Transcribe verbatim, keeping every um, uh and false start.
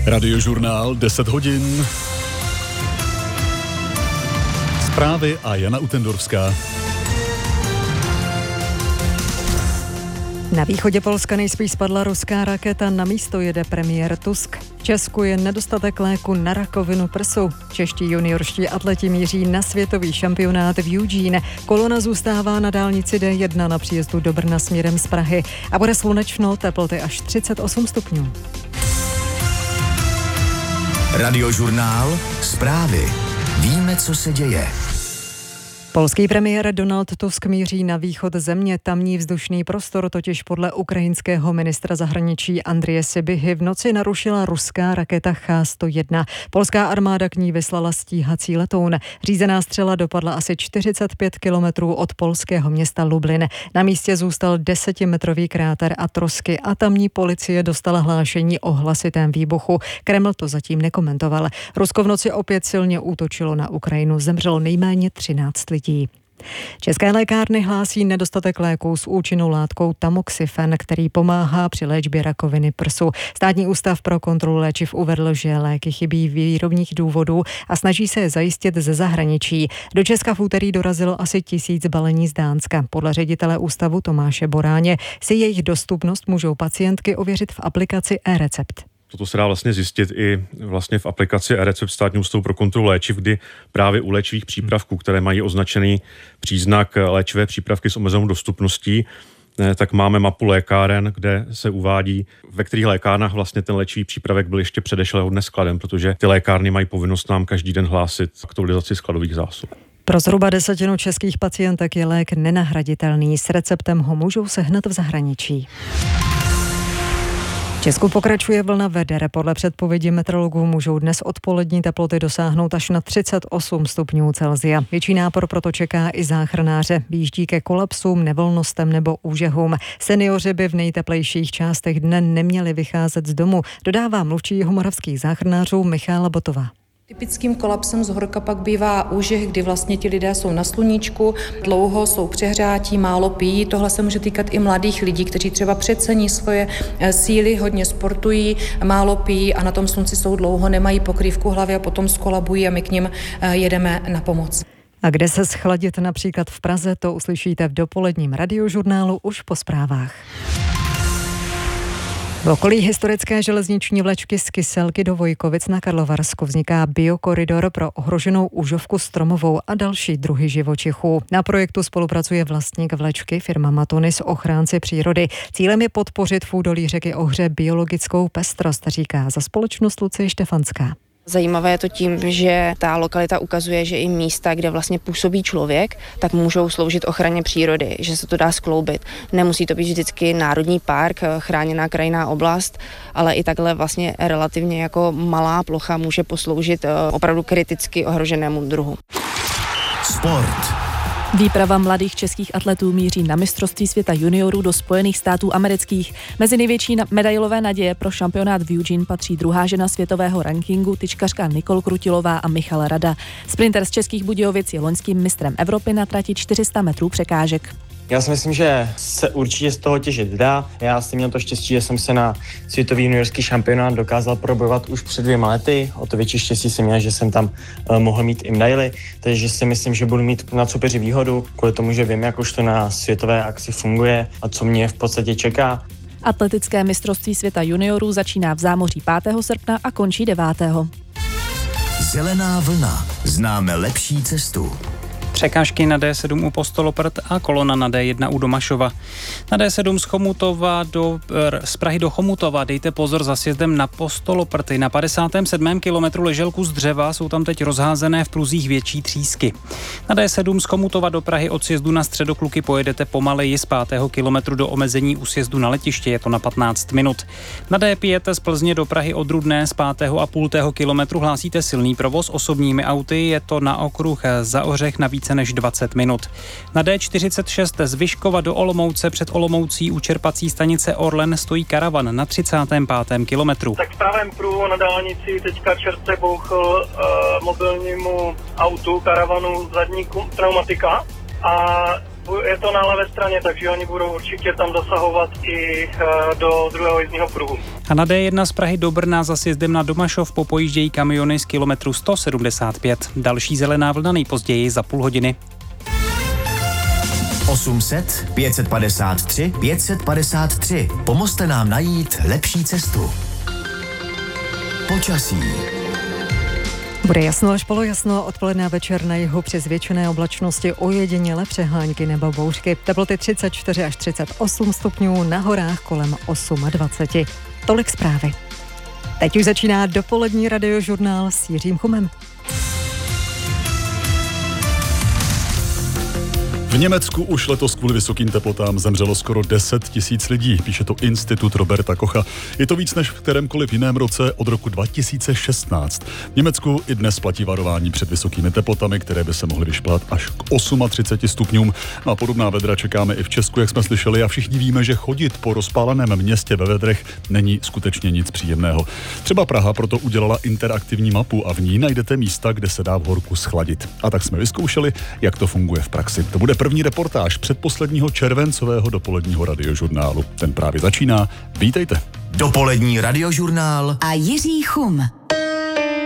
Radiožurnál deset hodin. Zprávy a Jana Utendorská. Na východě Polska nejspíš spadla ruská raketa, na místo jede premiér Tusk. V Česku je nedostatek léku na rakovinu prsu. Čeští juniorští atleti míří na světový šampionát v Eugene. Kolona zůstává na dálnici D jedna na příjezdu do Brna směrem z Prahy a bude slunečno, teploty až třicet osm stupňů. Radiožurnál, zprávy. Víme, co se děje. Polský premiér Donald Tusk míří na východ země. Tamní vzdušný prostor totiž podle ukrajinského ministra zahraničí Andreje Sybihy v noci narušila ruská raketa Ch sto jedna. Polská armáda k ní vyslala stíhací letoun. Řízená střela dopadla asi čtyřicet pět kilometrů od polského města Lublin. Na místě zůstal desetimetrový kráter a trosky a tamní policie dostala hlášení o hlasitém výbuchu. Kreml to zatím nekomentoval. Rusko v noci opět silně útočilo na Ukrajinu. Zemřelo nejméně třináct lidí. České lékárny hlásí nedostatek léků s účinnou látkou tamoxifen, který pomáhá při léčbě rakoviny prsu. Státní ústav pro kontrolu léčiv uvedl, že léky chybí výrobních důvodů a snaží se je zajistit ze zahraničí. Do Česka v úterý dorazilo asi tisíc balení z Dánska. Podle ředitele ústavu Tomáše Boráně si jejich dostupnost můžou pacientky ověřit v aplikaci eRecept. Toto se dá vlastně zjistit i vlastně v aplikaci eRecept Státního ústavu pro kontrolu léčiv, kdy právě u léčivých přípravků, které mají označený příznak léčivé přípravky s omezenou dostupností, tak máme mapu lékáren, kde se uvádí, ve kterých lékárnách vlastně ten léčivý přípravek byl ještě předešlého dne skladem, protože ty lékárny mají povinnost nám každý den hlásit aktualizaci skladových zásob. Pro zhruba desetinu českých pacientek je lék nenahraditelný. S receptem ho můžou sehnat v zahraničí. V Česku pokračuje vlna veder. Podle předpovědi meteorologů můžou dnes odpolední teploty dosáhnout až na třicet osm stupňů Celsia. Větší nápor proto čeká i záchranáře. Výjíždí ke kolapsům, nevolnostem nebo úžehům. Seniori by v nejteplejších částech dne neměli vycházet z domu, dodává mluvčí jihomoravských záchranářů Michála Botová. Typickým kolapsem z horka pak bývá úžeh, kdy vlastně ti lidé jsou na sluníčku, dlouho jsou přehřátí, málo pijí. Tohle se může týkat i mladých lidí, kteří třeba přecení svoje síly, hodně sportují, málo pijí a na tom slunci jsou dlouho, nemají pokrývku hlavy a potom skolabují a my k nim jedeme na pomoc. A kde se schladit například v Praze, to uslyšíte v dopoledním radiožurnálu už po zprávách. V okolí historické železniční vlečky z Kyselky do Vojkovic na Karlovarsku vzniká biokoridor pro ohroženou úžovku stromovou a další druhy živočichů. Na projektu spolupracuje vlastník vlečky firma Matonis, ochránci přírody. Cílem je podpořit v údolí řeky Ohře biologickou pestrost, říká za společnost Lucie Štefanská. Zajímavé je to tím, že ta lokalita ukazuje, že i místa, kde vlastně působí člověk, tak můžou sloužit ochraně přírody, že se to dá skloubit. Nemusí to být vždycky národní park, chráněná krajinná oblast, ale i takhle vlastně relativně jako malá plocha může posloužit opravdu kriticky ohroženému druhu. Sport. Výprava mladých českých atletů míří na mistrovství světa juniorů do Spojených států amerických. Mezi největší medailové naděje pro šampionát v Eugene patří druhá žena světového rankingu, tyčkařka Nicole Krutilová a Michal Rada. Sprinter z Českých Budějovic je loňským mistrem Evropy na trati čtyři sta metrů překážek. Já si myslím, že se určitě z toho těžit dá. Já jsem měl to štěstí, že jsem se na světový juniorský šampionát dokázal probojovat už před dvěma lety. O to větší štěstí jsem měl, že jsem tam uh, mohl mít i medaily, takže si myslím, že budu mít na soupeři výhodu, kvůli tomu, že vím, jak už to na světové akci funguje a co mě v podstatě čeká. Atletické mistrovství světa juniorů začíná v Zámoří pátého srpna a končí devátého Zelená vlna. Známe lepší cestu. Překážky na D sedm u Postoloprt a kolona na D jedna u Domašova. Na D sedm z Chomutova do, z Prahy do Chomutova dejte pozor za sjezdem na Postoloprty. Na padesátém sedmém kilometru ležel kus dřeva, jsou tam teď rozházené v pruzích větší třísky. Na D sedm z Chomutova do Prahy od sjezdu na Středokluky pojedete pomaleji z pátého kilometru do omezení u sjezdu na letiště, je to na patnáct minut. Na D pět z Plzně do Prahy od Rudné z pátého a půltého kilometru hlásíte silný provoz osobními auty, je to na okruh za Ohřech na více než dvacet minut. Na D čtyřicet šest z Vyškova do Olomouce před Olomoucí u čerpací stanice Orlen stojí karavan na třicátém pátém kilometru. Tak v pravém pruhu na dálnici teďka čerce bouchl uh, mobilnímu autu, karavanu zadní pneumatika a je to na levé straně, takže oni budou určitě tam zasahovat i uh, do druhého jízdního pruhu. A na D jedna z Prahy do Brna za sjezdem na Domašov popojíždějí kamiony z kilometru sto sedmdesát pět. Další zelená vlna nejpozději za půl hodiny. osm set, pět set padesát tři, pět set padesát tři. Pomozte nám najít lepší cestu. Počasí. Bude jasno až polojasno, odpoledne a večer na jihu přes většiné oblačnosti ojediněle přehánky nebo bouřky. Teploty třicet čtyři až třicet osm stupňů, na horách kolem dvacet osm. Tolik zprávy. Teď už začíná dopolední radiožurnál s Jiřím Chumem. V Německu už letos kvůli vysokým teplotám zemřelo skoro deset tisíc lidí, píše to Institut Roberta Kocha. Je to víc než v kterémkoliv jiném roce od roku dva tisíce šestnáct. V Německu i dnes platí varování před vysokými teplotami, které by se mohly vyšplhat až k třiceti osmi stupňům. No a podobná vedra čekáme i v Česku, jak jsme slyšeli, a všichni víme, že chodit po rozpáleném městě ve vedrech není skutečně nic příjemného. Třeba Praha proto udělala interaktivní mapu a v ní najdete místa, kde se dá v horku schladit. A tak jsme vyzkoušeli, jak to funguje v praxi. To bude první reportáž předposledního červencového dopoledního radiožurnálu. Ten právě začíná. Vítejte. Dopolední radiožurnál a Jiří Chum.